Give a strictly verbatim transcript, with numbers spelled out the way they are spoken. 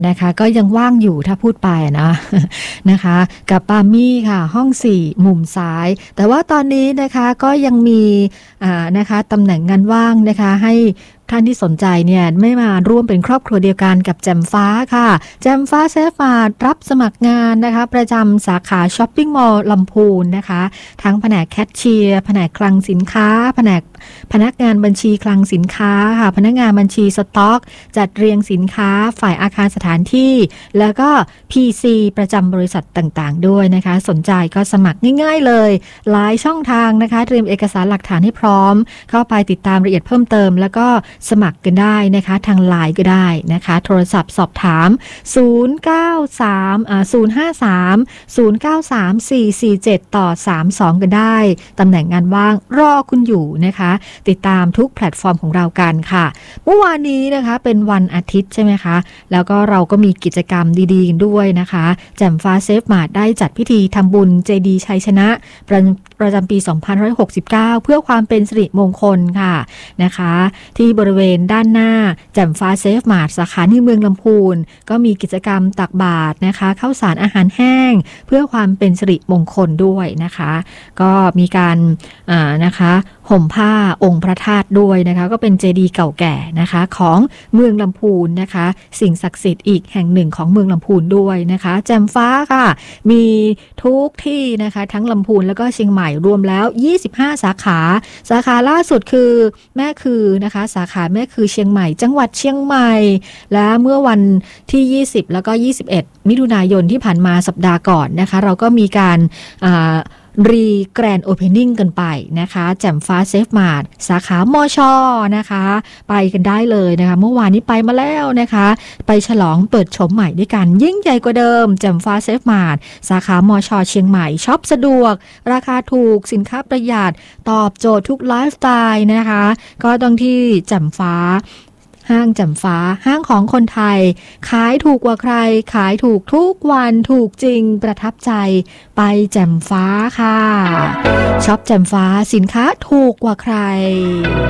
นะคะก็ยังว่างอยู่ถ้าพูดไปนะนะคะกับปามี่ค่ะห้องสี่มุมซ้ายแต่ว่าตอนนี้นะคะก็ยังมีอ่านะคะตำแหน่งงานว่างนะคะให้ท่านที่สนใจเนี่ยไม่มาร่วมเป็นครอบครัวเดียวกันกับแจ่มฟ้าค่ะแจ่มฟ้าเซฟมารับสมัครงานนะคะประจำสาขาช้อปปิ้งมอลล์ลำพูนนะคะทั้งแผนกแคชเชียร์แผนกคลังสินค้าแผนกพนักงานบัญชีคลังสินค้าค่ะพนักงานบัญชีสต็อกจัดเรียงสินค้าฝ่ายอาคารสถานที่แล้วก็ พี ซี ประจำบริษัทต่างๆด้วยนะคะสนใจก็สมัครง่ายๆเลยหลายช่องทางนะคะเตรียมเอกสารหลักฐานให้พร้อมเข้าไปติดตามรายละเอียดเพิ่มเติมแล้วก็สมัครกันได้นะคะทาง ไลน์ ก็ได้นะคะโทรศัพท์สอบถามศูนย์ เก้า สาม อ่า ศูนย์ ห้า สาม ศูนย์ เก้า สาม สี่ สี่ เจ็ด ต่อ สามสอง กันได้ตำแหน่งงานว่างรอคุณอยู่นะคะติดตามทุกแพลตฟอร์มของเรากันค่ะเมื่อวานนี้นะคะเป็นวันอาทิตย์ใช่ไหมคะแล้วก็เราก็มีกิจกรรมดีๆกันด้วยนะคะแจ่มฟ้าเซฟมาร์ทได้จัดพิธีทำบุญเจดีย์ชัยชนะประประจำปีสองพันห้าร้อยหกสิบเก้าเพื่อความเป็นสิริมงคลค่ะนะคะที่บริเวณด้านหน้าแจ่มฟ้าเซฟมาร์ทสาขาในเมืองลำพูนก็มีกิจกรรมตักบาตรนะคะข้าวสารอาหารแห้งเพื่อความเป็นสิริมงคลด้วยนะคะก็มีการอ่านะคะห่มผ้าองค์พระธาตุด้วยนะคะก็เป็นเจดีย์เก่าแก่นะคะของเมืองลำพูนนะคะสิ่งศักดิ์สิทธิ์อีกแห่งหนึ่งของเมืองลำพูนด้วยนะคะแจ่มฟ้าค่ะมีทุกที่นะคะทั้งลำพูนแล้วก็เชียงใหม่รวมแล้วยี่สิบห้าสาขาสาขาล่าสุดคือแม่คือนะคะสาขาแม่คือเชียงใหม่จังหวัดเชียงใหม่และเมื่อวันที่ยี่สิบแล้วก็ยี่สิบเอ็ดมิถุนายนที่ผ่านมาสัปดาห์ก่อนนะคะเราก็มีการอ่ารีแกรนด์โอเพนนิ่งกันไปนะคะแจ่มฟ้าเซฟมาร์ทสาขามอชอนะคะไปกันได้เลยนะคะเมื่อวานนี้ไปมาแล้วนะคะไปฉลองเปิดโฉมใหม่ด้วยกันยิ่งใหญ่กว่าเดิมแจ่มฟ้าเซฟมาร์ทสาขามอชอเชียงใหม่ช็อปสะดวกราคาถูกสินค้าประหยัดตอบโจทย์ทุกไลฟ์สไตล์นะคะก็ต้องที่แจ่มฟ้าห้างแจ่มฟ้าห้างของคนไทยขายถูกกว่าใครขายถูกทุกวันถูกจริงประทับใจไปแจ่มฟ้าค่ะช็อปแจ่มฟ้าสินค้าถูกกว่าใคร